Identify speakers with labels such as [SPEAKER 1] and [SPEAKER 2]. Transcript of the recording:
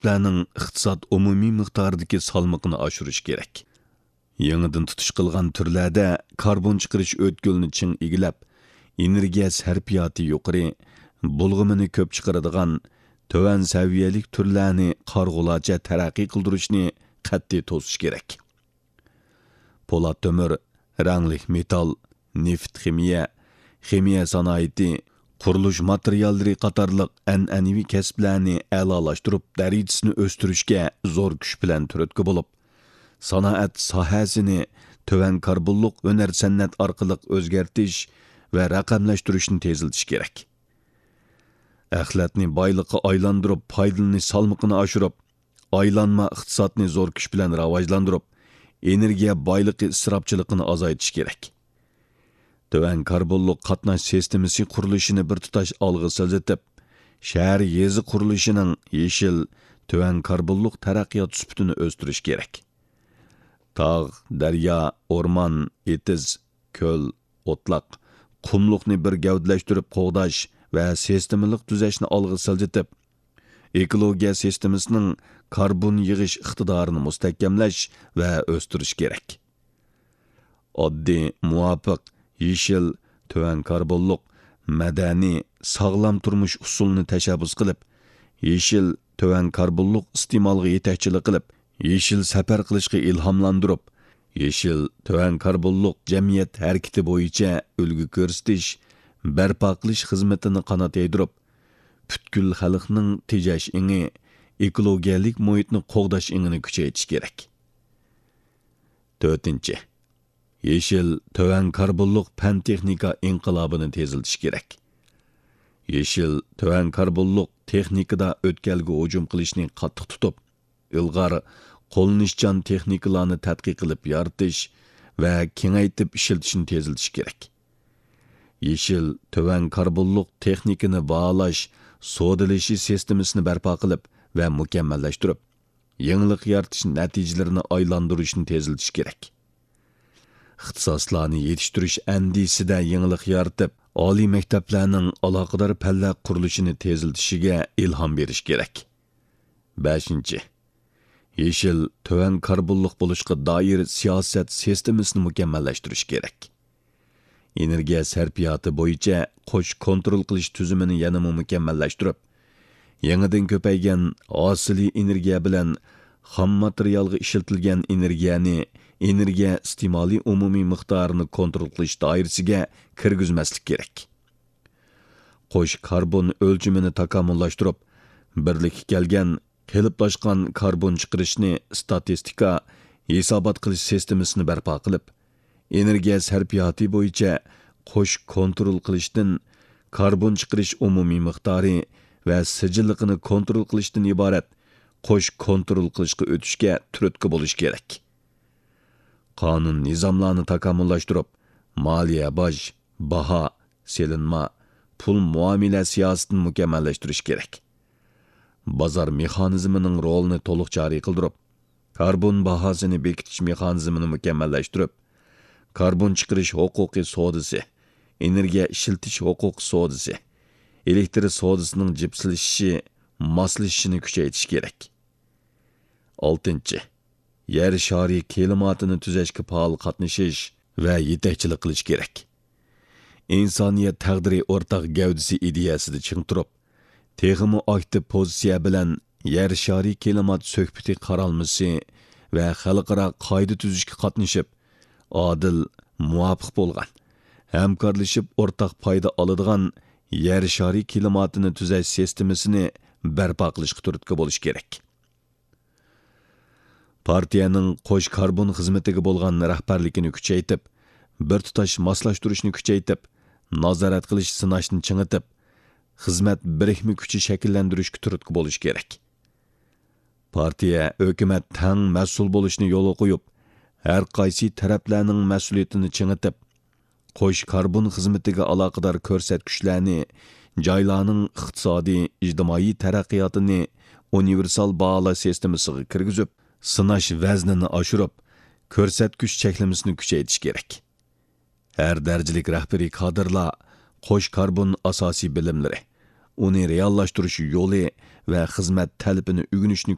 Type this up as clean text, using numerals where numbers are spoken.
[SPEAKER 1] mekteplerinin iqtisad umumiy miqdaridagi salmıqını aşırış gerek. Yanıdan tutuş qılğan türlerde karbon çıqırış ötkülünü çiң igilab, energiya sərfiyatı yuqarı, bulğumini köp çıqıradigan tövən səviyyəlik türlərini qarğulaca tərəqqi qıldırışını qat'i to'sish kerak. Polat tömür, ranglik metal, neft ximiya sanoati, qurilish materiallari qatorliq an'anaviy kasblarni a'lolashtirib, darajasini o'stirishga zo'r kuch bilan turtki bo'lib, sanoat sohasini tövən karbonliq hunar san'at orqali o'zgartish va raqamlashtirishni tezlatish kerak. Axlatni boyliqqa aylantirib, foydalanish salmıqini oshirib, aylanma iqtisodni zo'r kuch bilan rivojlantirib, energiya boyliqi isrofchiligini azaytish kerak. Tövən karbonliq qatnash sistemasi qurilishini bir tutash olg'a siljitib, shahar yezi qurilishining yeshil, tövən karbonliq taraqqiyot sifatini o'stirish kerak. Tağ, daryo, o'rmon, etiz, ko'l, o'tloq, qumliqni bir gavdlashtirib qo'g'dash va sistemalik tuzashni olg'a siljitib, ekologiya sistemasining karbon yig'ish iqtidorini mustahkamlash va o'stirish kerak. Oddiy, muvofiq, yeshil, tövən karbonliq, madaniy, sog'lom turmush usulini tashabbus qilib, yeshil, tövən karbonliq iste'molga yetakchilik qilib, yeshil safar qilishga ilhomlantirib, yeshil, tövən karbonliq jamiyat harakati bo'yicha ulgu ko'rsatish, barpo qilish xizmatini qanot yaydirib, butkul xalqning tejash ingi, ekologiyalik muhitni qo'g'dash ingini kuchaytirish kerak. 4. Yeshil, tövən karbonliq fan texnika inqilobini tezlatish kerak. Yeshil, tövən karbonliq texnikada o'tkalga hujum qilishni qattiq tutib, ilg'or qo'llanishchan texnikalarni tadqiq qilib yaratish va kengaytib ishlatishni tezlatish kerak. Yeshil, tövən karbonliq texnikani baholash, sodalashi sistemasini barpo qilib va mukammallashtirib, yangilik yaratish natijalarini aylantirishni tezlatish kerak. İxtisoslarni yetishtirish andisida yangilik yaratib, oliy maktablarning aloqador fanlar qurilishini tezlatishiga ilhom berish kerak. 5. Yeshil, tövən karbonliq bo'lishga doir siyosat sistemasini mukammallashtirish kerak. Energiya sarfiyoti bo'yicha qo'sh kontrol qilish tuzumini yanada mukammallashtirib, yangidan ko'paygan hosiliy energiya bilan xom materialga ishlatilgan energiyani energiya iste'moli umumiy miqdorini kontrol qilish doirasiga kirgizmaslik kerak. Qo'sh karbon o'lchimini takomillashtirib, birlikka kelgan qeliplashgan karbon chiqarishni statistika, hisobot qilish sistemasini barpo qilib, energiya sarfiyoti bo'yicha qo'sh kontrol qilishdan karbon chiqarish umumiy miqdori va sijilligini kontrol qilishdan iborat qo'sh kontrol qilishga o'tishga turtki bo'lish kerak. Qonun nizomlarni takomillashtirib, moliya, boj, baho, selinma, pul muomala siyosatini mukammallashtirish kerak. Bozor mexanizmining rolini to'liq joriy qildirib, karbon bahosini bekitish mexanizmini mukammallashtirib, karbon chiqarish huquqi sodasi, energiya ishiltish huquqi sodasi, elektr sodasining jipslashishi, moslashishini kuchaytirish kerak. 6. Yer shari klimatini tuzashga faol qatnashish va yetakchilik qilish kerak. İnsaniyat taqdiri o'rtaq gavdisi ideyasida ching turib, texmi aktiv pozitsiya bilan yer shari klimat suhbati qaralmasi va xalqaro qoida tuzishga qatnashib, adil, muvofiq bo'lgan, hamkorlashib o'rtaq foyda oladigan yer shari klimatini tuzash sistemasini barpo qilishga turtki bo'lish kerak. Partiyaning qo'sh karbon xizmatiga bo'lgan rahbarligini kuchaytib, bir tutash moslashtirishni kuchaytib, nazorat qilish sinashni chingitib, xizmat birikmi kuchi shakllantirishga turtki bo'lish kerak. Partiya, hukumat tang mas'ul bo'lishni yo'lga qo'yib, har qaysi taraflarning mas'uliyatini chingitib, qo'sh karbon xizmatiga aloqador ko'rsatkichlarni, joylarning iqtisodiy, ijtimoiy taraqqiyotini universal baholash sistemasiga kirgizib, sinash vaznini oshirib, ko'rsatkich cheklamasini kuchaytirish kerak. Har darajalik rahbariy kadrlar qo'sh karbon asosiy bilimlari, uni reallashtirish yo'li va xizmat talabini o'rganishni